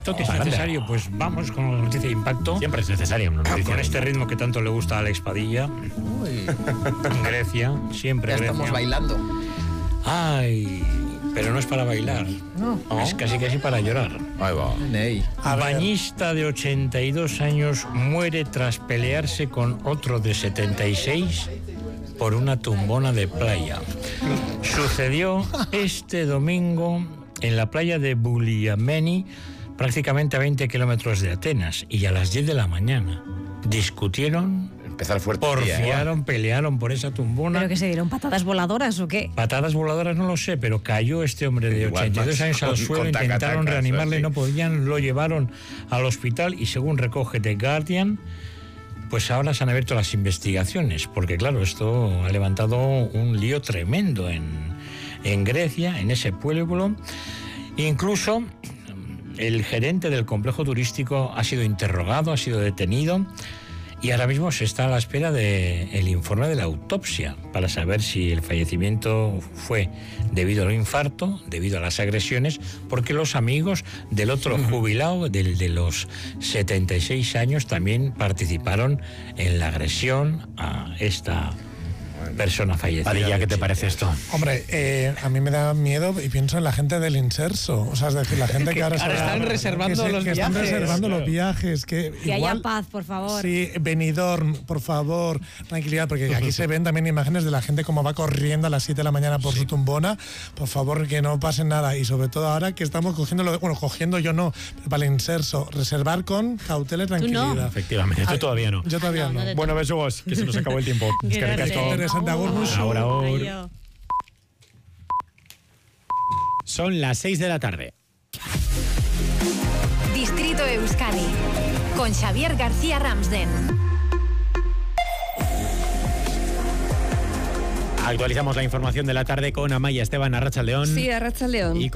Que es necesario, pues vamos con la noticia de impacto. Siempre es necesario una noticia. Con este ritmo que tanto le gusta a Alex Padilla. Uy, Grecia, siempre ya Grecia. estamos bailando. Ay, pero no es para bailar. No. Es casi para llorar. Ahí va. Ney. Bañista de 82 años muere tras pelearse con otro de 76 por una tumbona de playa. Sucedió este domingo en la playa de Buliameni, prácticamente a 20 kilómetros de Atenas, y a las 10 de la mañana discutieron, Empezar fuerte. porfiaron, pelearon por esa tumbona. ¿Pero que se dieron patadas voladoras o qué? Patadas voladoras no lo sé, pero cayó este hombre de 82 años al suelo, intentaron reanimarle, no podían, lo llevaron al hospital y según recoge The Guardian, pues ahora se han abierto las investigaciones, porque claro, esto ha levantado un lío tremendo en Grecia, en ese pueblo. Incluso el gerente del complejo turístico ha sido interrogado, ha sido detenido y ahora mismo se está a la espera del informe de la autopsia para saber si el fallecimiento fue debido al infarto, debido a las agresiones, porque los amigos del otro jubilado, del de los 76 años, también participaron en la agresión a esta persona fallecida. Padilla, ¿qué te parece esto? Hombre, a mí me da miedo y pienso en la gente del Inserso. O sea, es decir, la gente que ahora están reservando los viajes. Están reservando los viajes. Que igual, haya paz, por favor. Sí, Benidorm, por favor, tranquilidad, porque aquí se ven también imágenes de la gente como va corriendo a las 7 de la mañana por su tumbona. Por favor, que no pase nada. Y sobre todo ahora que estamos cogiendo yo no, pero para el Inserso, reservar con cautela y tranquilidad. No. Efectivamente, tú todavía no. Yo todavía no. Bueno, besugos, que se nos acabó el tiempo. Es que ricasco. Ahora. Son las 6 de la tarde. Distrito Euskadi con Xavier García Ramsden. Actualizamos la información de la tarde con Amaya Esteban, Arratsaldeón. Sí, Arratsaldeón.